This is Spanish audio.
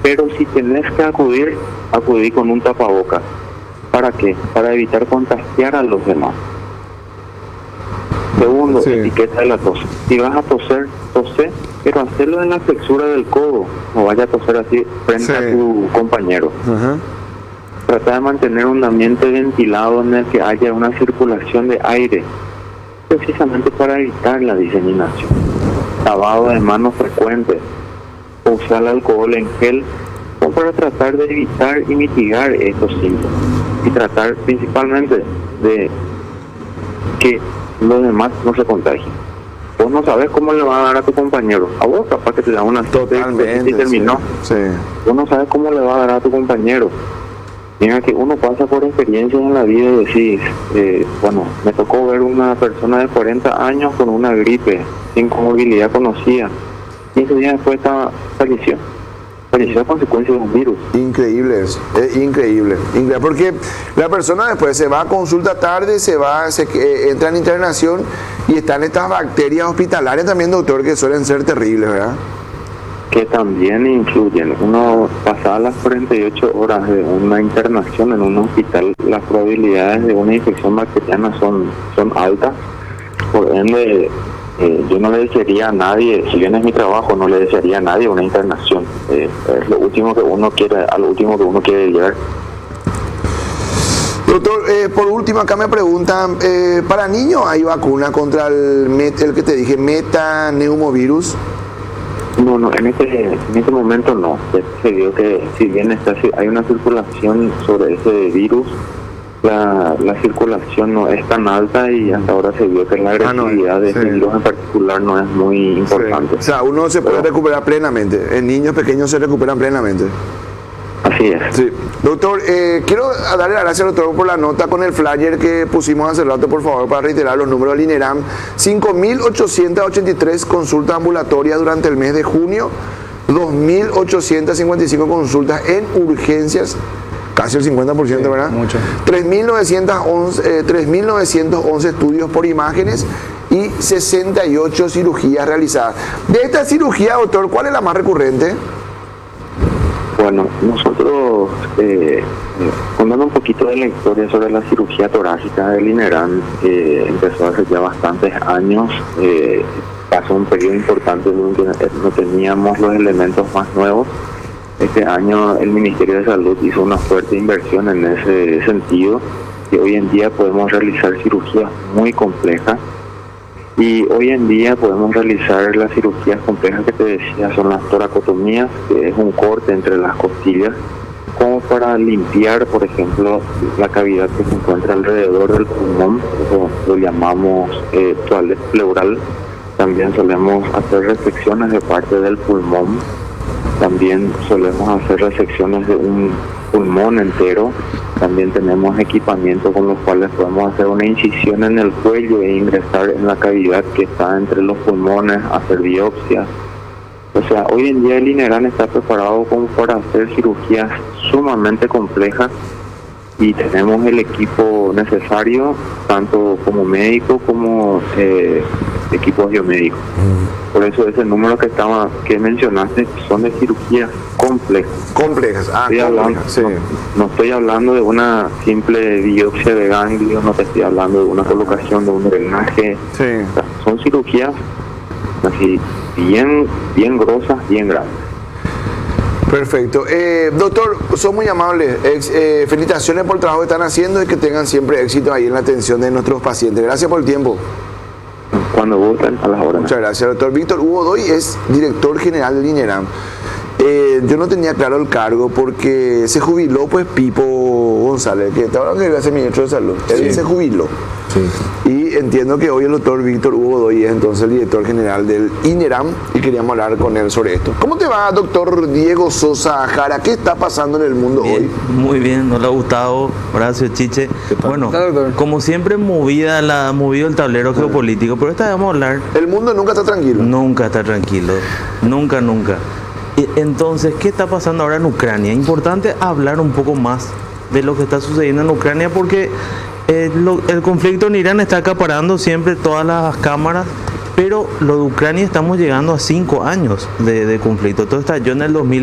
Pero si tenés que acudir, acudí con un tapaboca. ¿Para qué? Para evitar contagiar a los demás. Segundo, Sí. etiqueta de la tos. Si vas a toser, tosé, pero hacerlo en la flexura del codo. No vaya a toser así frente Sí. a tu compañero. Ajá. Trata de mantener un ambiente ventilado en el que haya una circulación de aire, precisamente para evitar la diseminación. Lavado de manos frecuente, usar alcohol en gel, o para tratar de evitar y mitigar estos síntomas. Y tratar principalmente de que los demás no se contagien. Vos no sabes cómo le va a dar a tu compañero. A vos capaz que te da una Totalmente. y terminó. Sí. Vos no sabes cómo le va a dar a tu compañero. Mira que uno pasa por experiencias en la vida y decís, bueno, me tocó ver una persona de 40 años con una gripe, sin comorbilidad conocida. 15 días después falleció. Falleció a consecuencia de un virus. Increíble eso, es increíble, increíble, porque la persona después se va a consulta tarde, entra en internación y están estas bacterias hospitalarias también, doctor, que suelen ser terribles, ¿verdad? Que también influyen. Uno pasada las 48 horas de una internación en un hospital, las probabilidades de una infección bacteriana son altas. Por ende, yo no le desearía a nadie, si bien es mi trabajo, no le desearía a nadie una internación. Es lo último que uno quiere, a lo último que uno quiere llegar. Doctor, por último acá me preguntan, ¿para niños hay vacuna contra el que te dije, metaneumovirus? No, en este momento no. Se vio que si bien hay una circulación sobre ese virus, la circulación no es tan alta y hasta ahora se vio que la agresividad de este virus en particular no es muy importante. Sí. O sea, uno se puede recuperar plenamente. En niños pequeños se recuperan plenamente. Así es. Sí. Doctor, quiero darle las gracias, doctor, por la nota con el flyer que pusimos hace rato, por favor, para reiterar los números del INERAM. 5.883 consultas ambulatorias durante el mes de junio, 2.855 consultas en urgencias, casi el 50%, ¿verdad? Mucho. 3.911 estudios por imágenes y 68 cirugías realizadas. De esta cirugía, doctor, ¿cuál es la más recurrente? Bueno, nosotros, contando un poquito de la historia sobre la cirugía torácica del INERAM, empezó hace ya bastantes años. Pasó un periodo importante donde no teníamos los elementos más nuevos. Este año el Ministerio de Salud hizo una fuerte inversión en ese sentido, y hoy en día podemos realizar cirugías muy complejas. Y hoy en día podemos realizar las cirugías complejas que te decía, son las toracotomías, que es un corte entre las costillas, como para limpiar, por ejemplo, la cavidad que se encuentra alrededor del pulmón, eso lo llamamos toilet pleural. También solemos hacer resecciones de parte del pulmón, también solemos hacer resecciones de un pulmón entero. También tenemos equipamiento con los cuales podemos hacer una incisión en el cuello e ingresar en la cavidad que está entre los pulmones, hacer biopsias. O sea, hoy en día el INERAM está preparado como para hacer cirugías sumamente complejas y tenemos el equipo necesario, tanto como médico como equipos biomédicos. Por eso ese número que mencionaste son de cirugías complejas. Complejas, complejas, sí. No estoy hablando de una simple biopsia de ganglio, no te estoy hablando de una colocación de un drenaje. Sí. O sea, son cirugías así bien grosas, bien grandes. Perfecto. Doctor, son muy amables. Felicitaciones por el trabajo que están haciendo y que tengan siempre éxito ahí en la atención de nuestros pacientes. Gracias por el tiempo. Cuando gusten, a las horas. Muchas gracias, doctor. Víctor Hugo Doy es director general del INERAM. Yo no tenía claro el cargo porque se jubiló pues Pipo González, que estaba hablando que iba a ser ministro de Salud. Él se jubiló. Sí. Y entiendo que hoy el doctor Víctor Hugo Doy es entonces el director general del INERAM y queríamos hablar con él sobre esto. ¿Cómo te va, doctor Diego Sosa Jara? ¿Qué está pasando en el mundo hoy? Muy bien, hola Gustavo, Horacio, Chiche. Bueno, como siempre movido el tablero geopolítico, pero esta vez vamos a hablar. El mundo nunca está tranquilo. Nunca está tranquilo, nunca. Entonces, ¿qué está pasando ahora en Ucrania? Importante hablar un poco más de lo que está sucediendo en Ucrania porque el conflicto en Irán está acaparando siempre todas las cámaras, pero lo de Ucrania estamos llegando a 5 años de conflicto. Todo estalló en el